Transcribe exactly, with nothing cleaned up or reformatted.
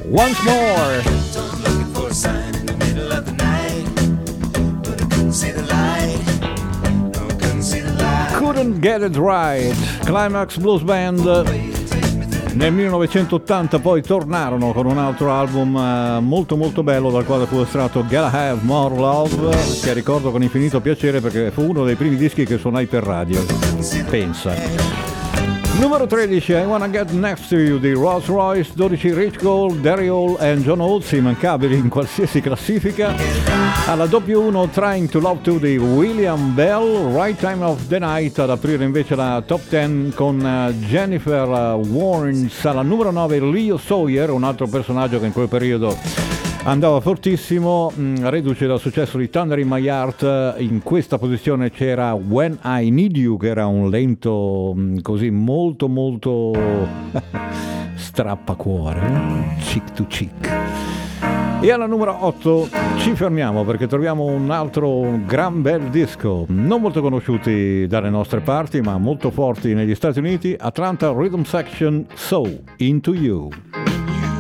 Once More. Looking for a sign in the middle of the night, but I couldn't see the light. No, couldn't see the light. Couldn't Get It Right. Climax Blues Band. Nel millenovecentottanta poi tornarono con un altro album uh, molto molto bello, dal quale fu estratto Gotta Have More Love, che ricordo con infinito piacere perché fu uno dei primi dischi che suonai per radio. Pensa. Numero tredici, I Wanna Get Next to You di Rolls Royce. Dodici, Rich Gold, Derry Hall and John Oates, immancabili in qualsiasi classifica. Alla doppio uno, Trying to Love To di William Bell. Right Time of the Night ad aprire invece la top dieci con uh, Jennifer uh, Warnes. Alla numero nove, Leo Sawyer, un altro personaggio che in quel periodo andava fortissimo, mh, reduce dal successo di Thunder in My Heart. In questa posizione c'era When I Need You, che era un lento mh, così molto molto strappacuore, chick to chick. E alla numero otto ci fermiamo perché troviamo un altro gran bel disco, non molto conosciuti dalle nostre parti ma molto forti negli Stati Uniti. Atlanta Rhythm Section, So Into You.